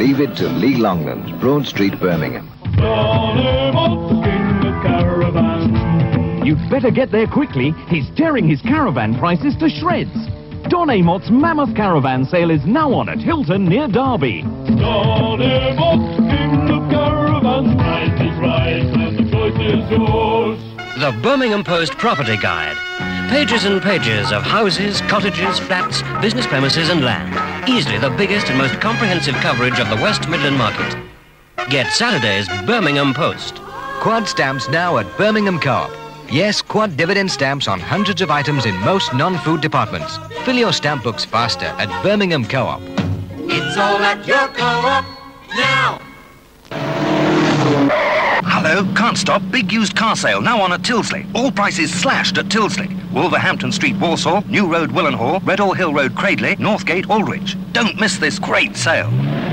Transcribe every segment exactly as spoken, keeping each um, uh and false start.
Leave it to Lee Longlands, Broad Street, Birmingham. You'd better get there quickly. He's tearing his caravan prices to shreds. Don Amott's Mammoth Caravan Sale is now on at Hilton near Derby. Don Amott's King of Caravans, price is right and the choice is yours. The Birmingham Post Property Guide. Pages and pages of houses, cottages, flats, business premises and land. Easily the biggest and most comprehensive coverage of the West Midland market. Get Saturday's Birmingham Post. Quad stamps now at Birmingham Co-op. Yes, quad dividend stamps on hundreds of items in most non-food departments. Fill your stamp books faster at Birmingham Co-op. It's all at your Co-op now. Hello, Can't Stop, big used car sale now on at Tilsley. All prices slashed at Tilsley. Wolverhampton Street, Walsall, New Road, Willenhall, Redall Hill Road, Cradley, Northgate, Aldwych. Don't miss this great sale.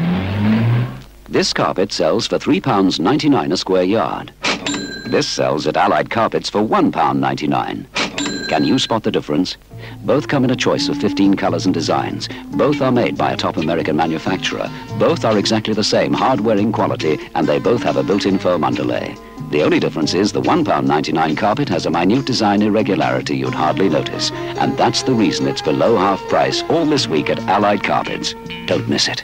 This carpet sells for three pounds ninety-nine a square yard. This sells at Allied Carpets for one pound ninety-nine. Can you spot the difference? Both come in a choice of fifteen colours and designs. Both are made by a top American manufacturer. Both are exactly the same hard-wearing quality, and they both have a built-in foam underlay. The only difference is the one pound ninety-nine carpet has a minute design irregularity you'd hardly notice. And that's the reason it's below half price all this week at Allied Carpets. Don't miss it.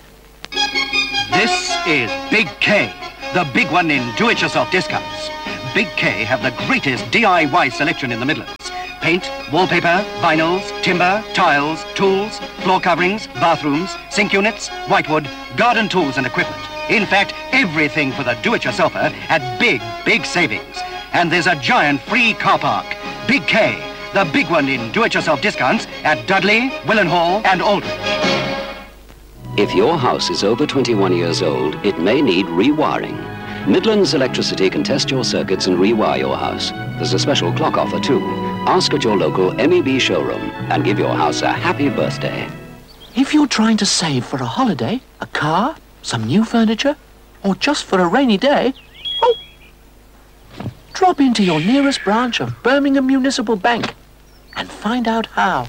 This is Big K, the big one in do-it-yourself discounts. Big K have the greatest D I Y selection in the Midlands. Paint, wallpaper, vinyls, timber, tiles, tools, floor coverings, bathrooms, sink units, whitewood, garden tools and equipment. In fact, everything for the do-it-yourselfer at big, big savings. And there's a giant free car park. Big K, the big one in do-it-yourself discounts at Dudley, Willenhall and Aldwych. If your house is over twenty-one years old, it may need rewiring. Midlands Electricity can test your circuits and rewire your house. There's a special clock offer too. Ask at your local M E B showroom and give your house a happy birthday. If you're trying to save for a holiday, a car, some new furniture, or just for a rainy day, oh, drop into your nearest branch of Birmingham Municipal Bank and find out how.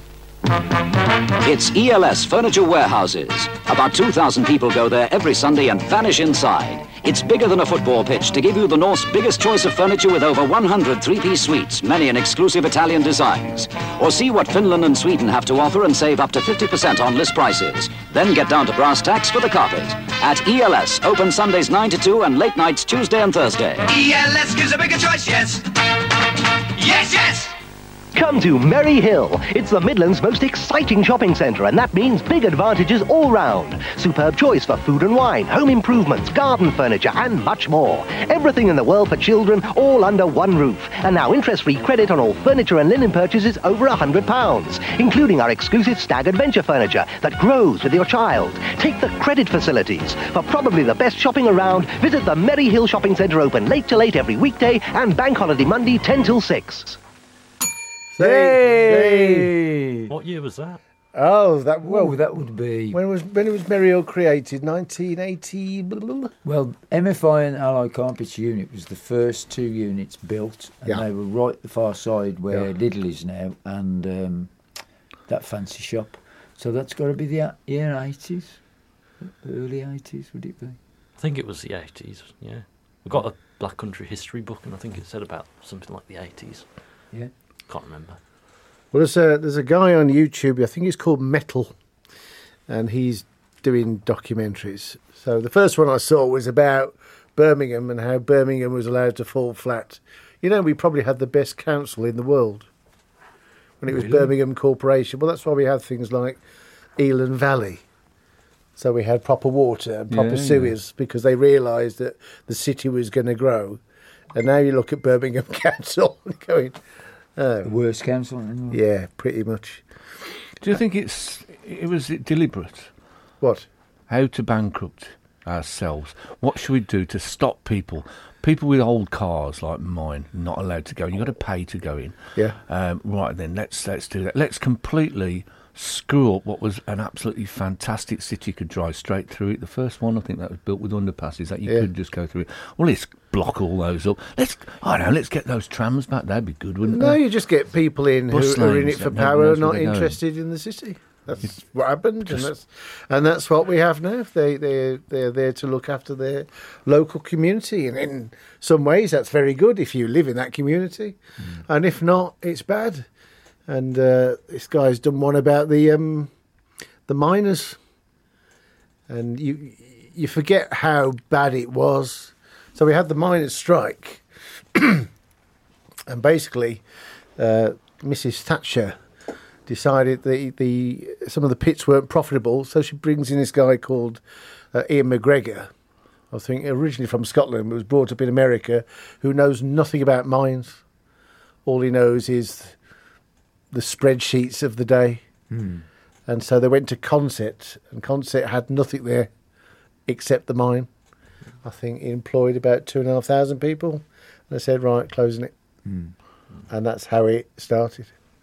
It's E L S Furniture Warehouses. About two thousand people go there every Sunday and vanish inside. It's bigger than a football pitch to give you the North's biggest choice of furniture with over one hundred three-piece suites, many in exclusive Italian designs. Or see what Finland and Sweden have to offer and save up to fifty percent on list prices. Then get down to brass tacks for the carpet. At E L S, open Sundays nine to two and late nights Tuesday and Thursday. E L S gives a bigger choice, yes. Yes, yes. Come to Merry Hill. It's the Midlands' most exciting shopping centre, and that means big advantages all round. Superb choice for food and wine, home improvements, garden furniture, and much more. Everything in the world for children, all under one roof. And now interest-free credit on all furniture and linen purchases over one hundred pounds, including our exclusive Stag Adventure furniture that grows with your child. Take the credit facilities. For probably the best shopping around, visit the Merry Hill Shopping Centre, open late till eight every weekday and Bank Holiday Monday ten till six. Yay! What year was that? Oh, that well, oh, that would be when was when it was Merry Hill created, nineteen eighty. Blah, blah, blah. Well, M F I and Allied Carpets unit was the first two units built, and yeah. they were right the far side where yeah. Lidl is now, and um, that fancy shop. So that's got to be the year eighties, early eighties, would it be? I think it was the eighties. Yeah, we got a Black Country history book, and I think it said about something like the eighties. Yeah. Can't remember. Well, there's a, there's a guy on YouTube, I think he's called Metal, and he's doing documentaries. So the first one I saw was about Birmingham and how Birmingham was allowed to fall flat. You know, we probably had the best council in the world when it was really? Birmingham Corporation. Well, that's why we have things like Elan Valley. So we had proper water and proper yeah, sewers yeah. because they realised that the city was going to grow. And now you look at Birmingham Council and going... Oh. The worst council anyway. Yeah, pretty much. Do you think it's it was it deliberate? What? How to bankrupt ourselves? What should we do to stop people? People with old cars like mine not allowed to go in. You've got to pay to go in. Yeah. Um, right then, let's let's do that. Let's completely screw up what was an absolutely fantastic city. You could drive straight through it. The first one, I think, that was built with underpasses that you yeah. could just go through it. Well, let's block all those up. Let's, I don't know, let's get those trams back. That'd be good, wouldn't no, they? No, you just get people in Bus who are in it for power and not interested going. in the city. That's what happened, and that's and that's what we have now. They they they're there to look after their local community, and in some ways that's very good if you live in that community, mm. and if not, it's bad. And uh, this guy's done one about the um, the miners, and you you forget how bad it was. So we had the miners' strike, and basically, uh, Missus Thatcher decided the the some of the pits weren't profitable, so she brings in this guy called uh, Ian McGregor, I think originally from Scotland, but was brought up in America, who knows nothing about mines. All he knows is the spreadsheets of the day. Hmm. And so they went to Consett, and Consett had nothing there except the mine. I think he employed about two and a half thousand people. And they said, right, closing it. Hmm. And that's how it started.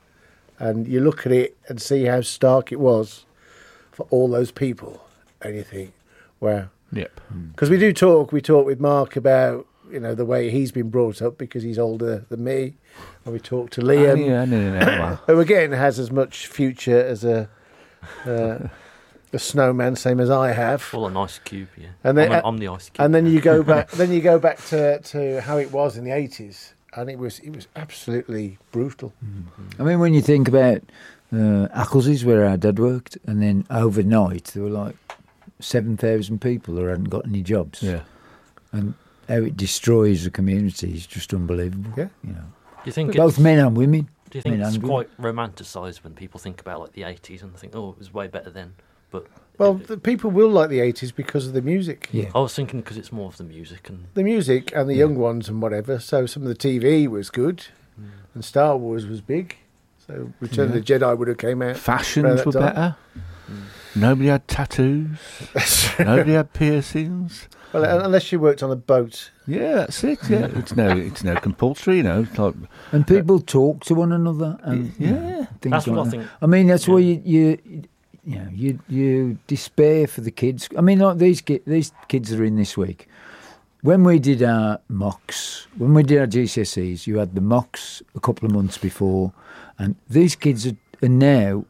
And you look at it and see how stark it was for all those people, and you think, wow. Yep. Because we do talk, we talk with Mark about, you know, the way he's been brought up because he's older than me. And we talk to Liam, Oh, yeah, no, no, no. who again has as much future as a uh, a snowman, same as I have. Well, an ice cube, yeah. And then, I'm, a, I'm the ice cube. And then you go back. Then you go back to, to how it was in the eighties, and it was it was absolutely brutal. I mean, when you think about uh, Acclesy's, where our dad worked, and then overnight there were like seven thousand people who hadn't got any jobs. Yeah. And how it destroys the community is just unbelievable. Yeah. You know. Do you think both it's- men and women? Do you think men it's and quite women. romanticised when people think about like the eighties and think, oh, it was way better then? But Well, the people will like the eighties because of the music. Yeah. I was thinking because it's more of the music and The music and the young ones and whatever. So some of the T V was good, and Star Wars was big. So Return Yeah. of the Jedi would have came out. around Fashions that were time. better. Nobody had tattoos. Nobody had piercings. Well, un- unless you worked on a boat. Yeah, that's it. Yeah, it's no, it's no compulsory. You know, it's like And people talk to one another, and Yeah. you know, things That's like what I that. think- I mean, that's why you, you, you know, you you despair for the kids. I mean, like these ki- these kids that are in this week. When we did our mocks, when we did our G C S Es, you had the mocks a couple of months before, and these kids are, are now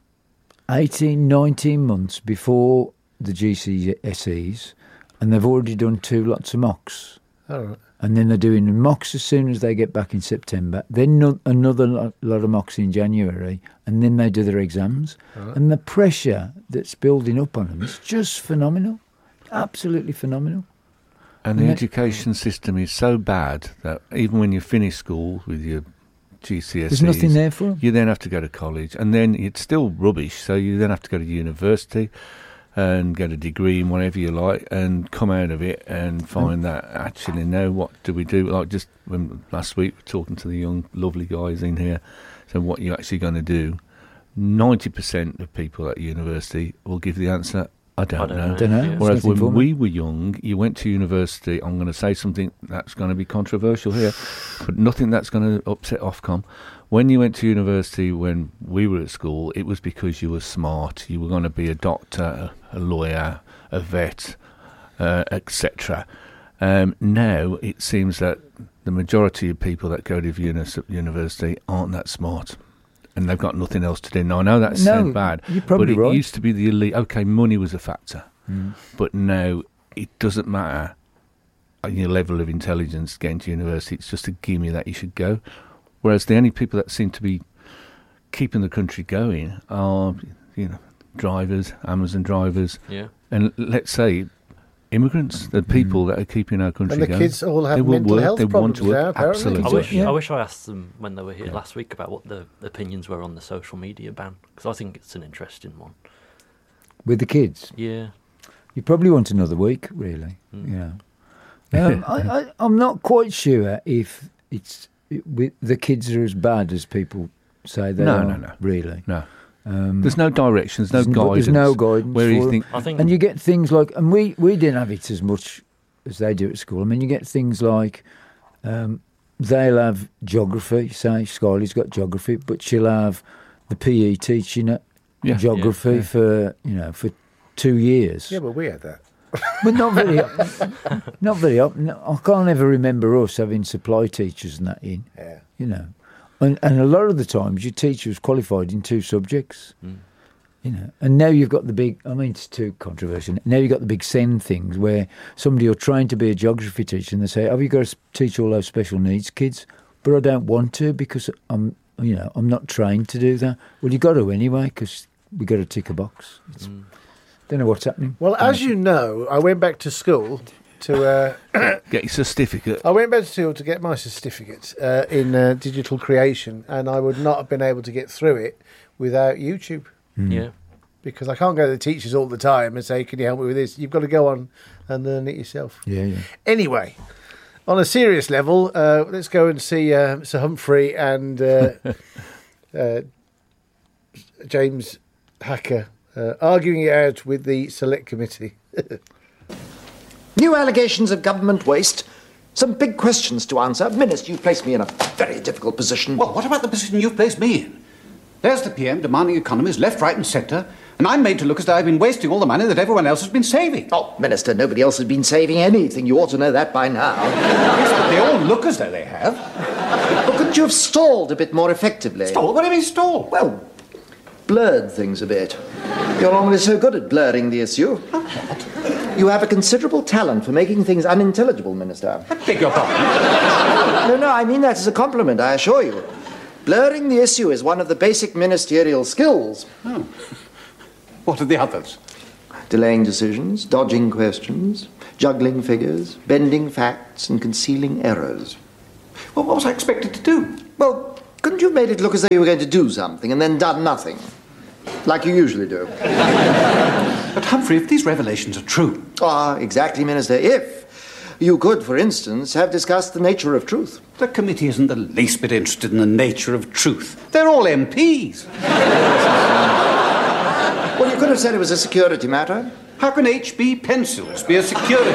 eighteen, nineteen months before the G C S Es, and they've already done two lots of mocks. All right. And then they're doing mocks as soon as they get back in September. Then no, another lot, lot of mocks in January, and then they do their exams. Right. And the pressure that's building up on them is just phenomenal, absolutely phenomenal. And the And that- education system is so bad that even when you finish school with your G C S Es, There's nothing there for 'em. you then have to go to college, and then it's still rubbish. So you then have to go to university and get a degree in whatever you like, and come out of it and find that actually, no, what do we do? Like just when last week, we were talking to the young, lovely guys in here, so what are you actually going to do? Ninety percent of people at university will give the answer, I don't, I don't know. know. Don't know. Yeah. Whereas It's nothing for when me. we were young, you went to university, I'm going to say something that's going to be controversial here, but nothing that's going to upset Ofcom. When you went to university when we were at school, it was because you were smart. You were going to be a doctor, a lawyer, a vet, uh, et cetera. Um, now it seems that the majority of people that go to unis- university aren't that smart. And they've got nothing else to do. Now, I know that No, sounds bad, you're probably but it right. used to be the elite. Okay, money was a factor. Mm. But now it doesn't matter your level of intelligence getting to university. It's just a gimme that you should go. Whereas the only people that seem to be keeping the country going are, you know, drivers, Amazon drivers, Yeah. and let's say immigrants, the people that are keeping our country And the going. kids all have they will mental work, health they want to problems now, work. apparently. Absolutely. I wish Yeah. I wish I asked them when they were here last week about what the opinions were on the social media ban, because I think it's an interesting one. With the kids, Yeah. you probably want another week, really. Mm. You know, um, I, I, I'm not quite sure if it's it, with, the kids are as bad as people say they No, are. no, no. Really. No. Um, There's no direction, there's no There's no- guidance. there's no guidance Where you for it. think, I think And you get things like, and we, we didn't have it as much as they do at school. I mean, you get things like um, they'll have geography, say, Skyly's got geography, but she'll have the P E teaching it, Yeah. geography Yeah, yeah. for, you know, for two years. Yeah, but we had that. But not very, not very often. No, I can't ever remember us having supply teachers and that in, Yeah. you know. And, and a lot of the times your teacher was qualified in two subjects. Mm. You know, and now you've got the big, I mean, it's too controversial. Now you've got the big SEND things where somebody will train to be a geography teacher and they say, have you got to teach all those special needs kids? But I don't want to because I'm, you know, I'm not trained to do that. Well, you've got to anyway because we've got to tick a box. It's, mm. Don't know what's happening. Well, as you know, I went back to school to... Uh, get your certificate. I went back to school to get my certificate uh, in uh, digital creation, and I would not have been able to get through it without YouTube. Mm. Yeah. Because I can't go to the teachers all the time and say, can you help me with this? You've got to go on and learn it yourself. Yeah, yeah. Anyway, on a serious level, uh, let's go and see uh, Sir Humphrey and uh, uh, James Hacker uh, arguing it out with the Select Committee. New allegations of government waste. Some big questions to answer. Minister, you've placed me in a very difficult position. Well, what about the position you've placed me in? There's the P M demanding economies left, right and centre, and I'm made to look as though I've been wasting all the money that everyone else has been saving. Oh, Minister, nobody else has been saving anything. You ought to know that by now. Yes, but they all look as though they have. Well, couldn't you have stalled a bit more effectively? Stalled? What do you mean stalled? Well, blurred things a bit. You're normally so good at blurring the issue. You have a considerable talent for making things unintelligible, Minister. I beg your pardon? No, no, I mean that as a compliment, I assure you. Blurring the issue is one of the basic ministerial skills. Oh. What are the others? Delaying decisions, dodging questions, juggling figures, bending facts, and concealing errors. Well, what was I expected to do? Well, couldn't you have made it look as though you were going to do something and then done nothing? Like you usually do. But Humphrey, if these revelations are true... Ah, exactly, Minister. If you could, for instance, have discussed the nature of truth. The committee isn't the least bit interested in the nature of truth. They're all M Ps. Well, you could have said it was a security matter. How can H B pencils be a security?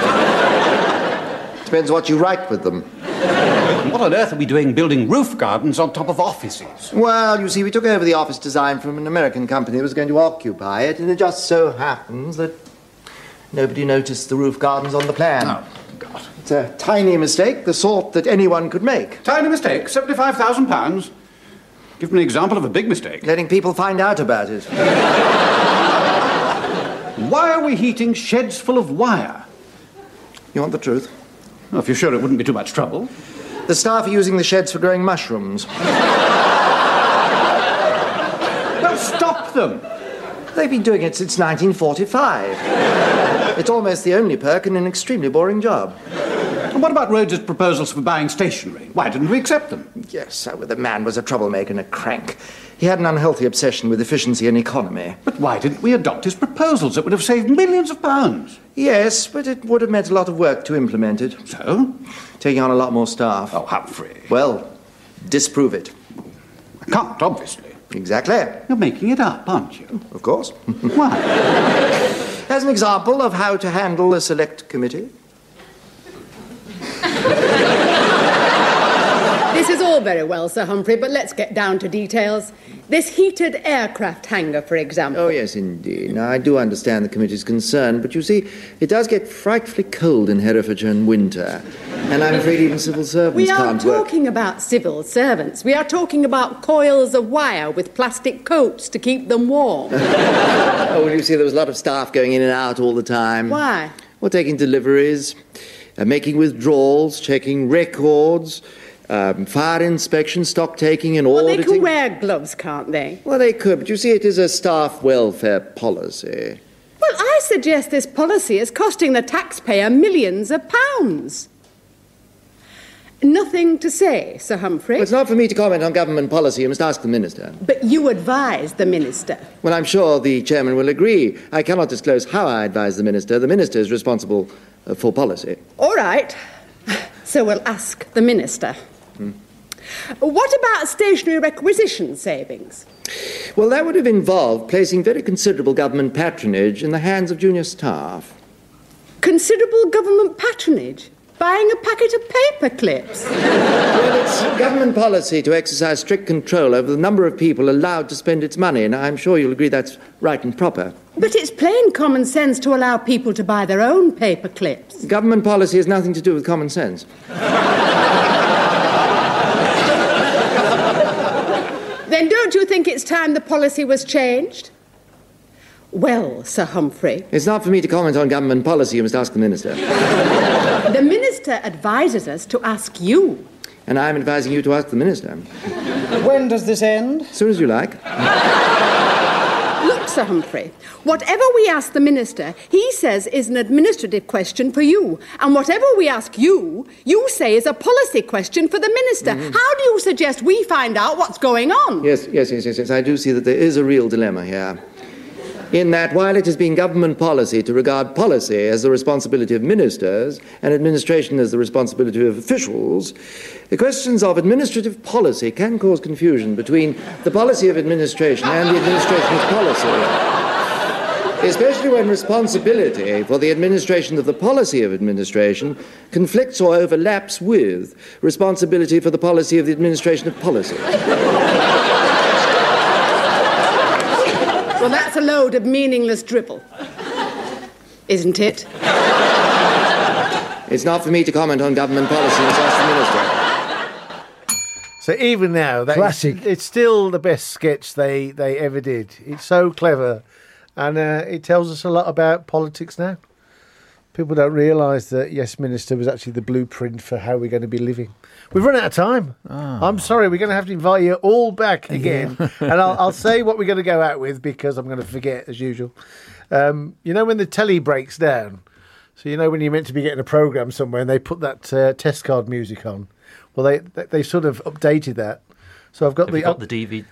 Depends what you write with them. What on earth are we doing building roof gardens on top of offices? Well, you see, we took over the office design from an American company that was going to occupy it, and it just so happens that nobody noticed the roof gardens on the plan. Oh, God. It's a tiny mistake, the sort that anyone could make. Tiny mistake? seventy-five thousand pounds? Give me an example of a big mistake. Letting people find out about it. Why are we heating sheds full of wire? You want the truth? Well, if you're sure it wouldn't be too much trouble. The staff are using the sheds for growing mushrooms. Well, stop them. They've been doing it since nineteen forty-five. It's almost the only perk in an extremely boring job. And what about Rhodes's proposals for buying stationery? Why didn't we accept them? Yes, so the man was a troublemaker and a crank. He had an unhealthy obsession with efficiency and economy. But why didn't we adopt his proposals? It would have saved millions of pounds. Yes, but it would have meant a lot of work to implement it. So? Taking on a lot more staff. Oh, Humphrey. Well, disprove it. I can't, obviously. Exactly. You're making it up, aren't you? Of course. Why? As an example of how to handle a select committee. This is all very well, Sir Humphrey, but let's get down to details. This heated aircraft hangar, for example. Oh, yes, indeed. Now, I do understand the committee's concern, but you see, it does get frightfully cold in Herefordshire in winter, and I'm afraid even civil servants we can't are work. talking about civil servants. We are talking about coils of wire with plastic coats to keep them warm. Oh, well, you see, there was a lot of staff going in and out all the time. Why? Well, taking deliveries, uh, making withdrawals, checking records, um, fire inspection, stock taking and well, auditing. They can wear gloves, can't they? Well, they could, but you see, it is a staff welfare policy. Well, I suggest this policy is costing the taxpayer millions of pounds. Nothing to say, Sir Humphrey? Well, it's not for me to comment on government policy. You must ask the Minister. But you advise the Minister. Well, I'm sure the Chairman will agree. I cannot disclose how I advise the Minister. The Minister is responsible uh, for policy. All right. So we'll ask the Minister. Hmm. What about stationery requisition savings? Well, that would have involved placing very considerable government patronage in the hands of junior staff. Considerable government patronage? Buying a packet of paper clips? Well, it's government policy to exercise strict control over the number of people allowed to spend its money, and I'm sure you'll agree that's right and proper. But it's plain common sense to allow people to buy their own paper clips. Government policy has nothing to do with common sense. Then don't you think it's time the policy was changed? Well, Sir Humphrey, It's not for me to comment on government policy. You must ask the Minister. the Minister advises us to ask you. And I'm advising you to ask the Minister. When does this end? As soon as you like. Look, Sir Humphrey, whatever we ask the Minister, he says is an administrative question for you. And whatever we ask you, you say is a policy question for the Minister. Mhm. How do you suggest we find out what's going on? Yes, yes, yes, yes, yes. I do see that there is a real dilemma here. In that while it has been government policy to regard policy as the responsibility of ministers and administration as the responsibility of officials, the questions of administrative policy can cause confusion between the policy of administration and the administration of policy, especially when responsibility for the administration of the policy of administration conflicts or overlaps with responsibility for the policy of the administration of policy. Well, that's a load of meaningless dribble, isn't it? It's not for me to comment on government policy, it's ask the Minister. So even now, that Classic. Is, it's still the best sketch they, they ever did. It's so clever, and uh, it tells us a lot about politics now. People don't realise that Yes Minister was actually the blueprint for how we're going to be living. We've run out of time. I'm sorry, we're going to have to invite you all back again. and I'll, I'll say what we're going to go out with because I'm going to forget as usual. Um, you know when the telly breaks down? So you know when you're meant to be getting a programme somewhere and they put that uh, test card music on? Well, they, they they sort of updated that. So I've got Have the you got the D V D?